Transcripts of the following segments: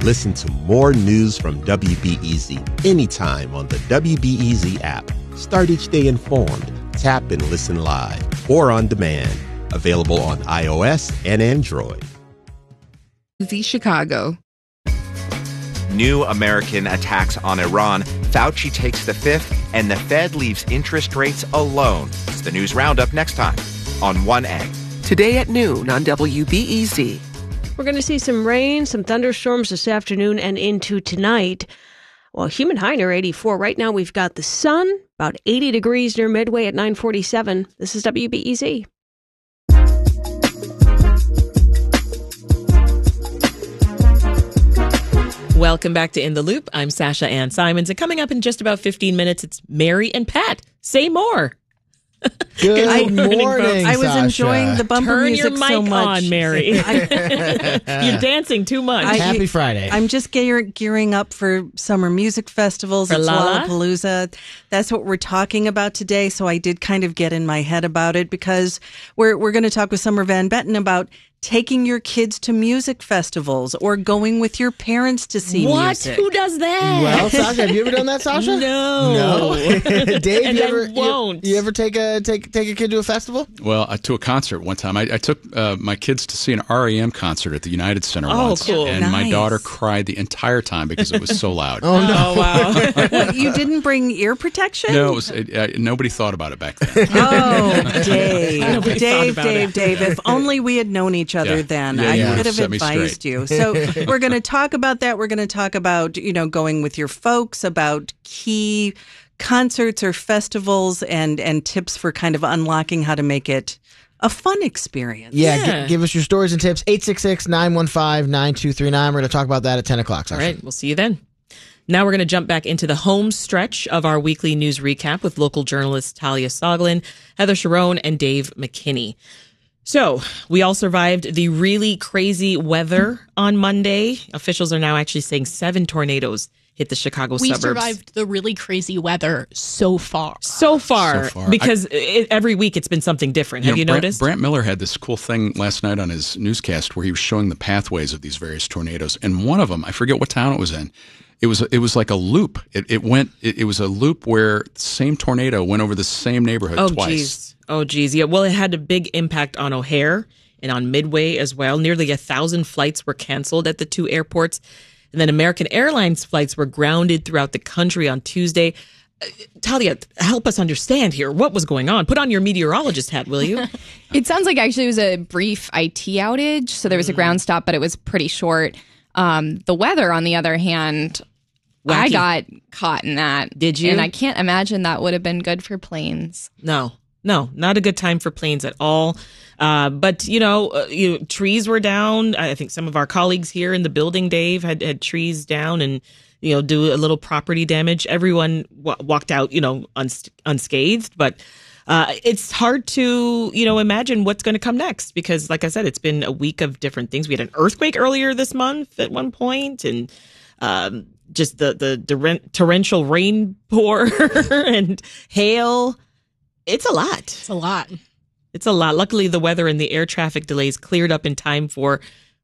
Listen to more news from WBEZ anytime on the WBEZ app. Start each day informed. Tap and listen live or on demand. Available on iOS and Android. The Chicago. New American attacks on Iran. Fauci takes the fifth, and the Fed leaves interest rates alone. It's the news roundup next time on 1A. Today at noon on WBEZ. We're going to see some rain, some thunderstorms this afternoon and into tonight. Well, human high near 84. Right now we've got the sun, about 80 degrees near Midway at 9:47. This is WBEZ. Welcome back to In the Loop. I'm Sasha Ann Simons, and coming up in just about 15 minutes, it's Mary and Pat. Say more. Good morning, I was Sasha. enjoying the bumper Turn music your mic so much. on, Mary. You're dancing too much. Happy Friday. I'm just gearing up for summer music festivals. For It's Lolla? Lollapalooza. That's what we're talking about today. So I did kind of get in my head about it because we're going to talk with Summer Van Betten about taking your kids to music festivals or going with your parents to see what? music. Who does that? Well, Sasha, have you ever done that, Sasha? No. Dave, And you I ever won't. you ever take a kid to a festival? Well, to a concert one time. I took my kids to see an REM concert at the United Center Oh, once. cool. And my Nice. daughter cried the entire time because it was so loud. Oh, wow. What, you didn't bring ear protection? No, it was, nobody thought about it back then. Oh, Dave. Nobody thought about it. Dave. If only we had known each other Yeah. then. Yeah, I you could have set me advised straight. you. So we're going to talk about that. We're going to talk about, going with your folks, about key concerts or festivals and tips for kind of unlocking how to make it a fun experience. Yeah, give us your stories and tips. 866-915-9239. We're going to talk about that at 10 o'clock, Sasha. All right, we'll see you then. Now we're going to jump back into the home stretch of our weekly news recap with local journalists Talia Soglin, Heather Sharon, and Dave McKinney. So we all survived the really crazy weather on Monday. Officials are now actually saying 7 tornadoes hit the Chicago We suburbs. survived the really crazy weather so far. So far, So far. because every week it's been something different. Have you noticed? Brant Miller had this cool thing last night on his newscast where he was showing the pathways of these various tornadoes. And one of them, I forget what town it was in, it was like a loop. It was a loop where the same tornado went over the same neighborhood twice. Oh, geez. Yeah. Well, it had a big impact on O'Hare and on Midway as well. Nearly 1,000 flights were canceled at the 2 airports. And then American Airlines flights were grounded throughout the country on Tuesday. Talia, help us understand here. What was going on? Put on your meteorologist hat, will you? It sounds like actually it was a brief IT outage. So there was a ground stop, but it was pretty short. The weather, on the other hand, Wacky. I got caught in that. Did you? And I can't imagine that would have been good for planes. No, not a good time for planes at all. But, trees were down. I think some of our colleagues here in the building, Dave, had trees down and, do a little property damage. Everyone walked out, unscathed. But it's hard to, imagine what's going to come next because, like I said, it's been a week of different things. We had an earthquake earlier this month at one point and just the torrential rain pour and hail. It's a lot. It's a lot. It's a lot. Luckily, the weather and the air traffic delays cleared up in time for,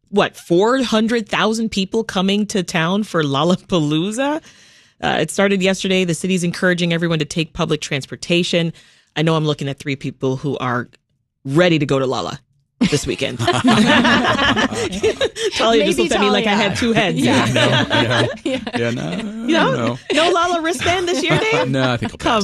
400,000 people coming to town for Lollapalooza? It started yesterday. The city's encouraging everyone to take public transportation. I know I'm looking at 3 people who are ready to go to Lolla this weekend. Talia just looked at me like I had 2 heads. No. No Lolla wristband this year, Dave? No, I think I'll pass. Come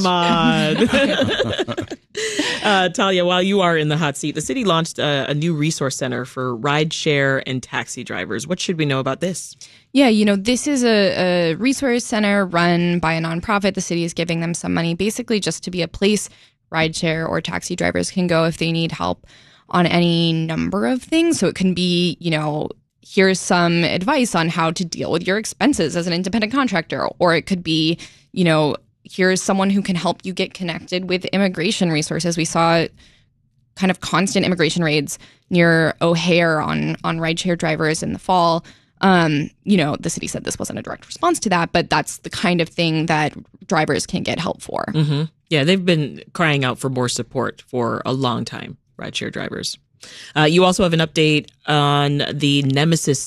on. Talia, while you are in the hot seat, the city launched a new resource center for rideshare and taxi drivers. What should we know about this? Yeah, this is a resource center run by a nonprofit. The city is giving them some money, basically just to be a place rideshare or taxi drivers can go if they need help on any number of things. So it can be, here's some advice on how to deal with your expenses as an independent contractor. Or it could be, here's someone who can help you get connected with immigration resources. We saw kind of constant immigration raids near O'Hare on rideshare drivers in the fall. The city said this wasn't a direct response to that, but that's the kind of thing that drivers can get help for. Mm-hmm. Yeah, they've been crying out for more support for a long time, rideshare drivers. You also have an update on the Nemesis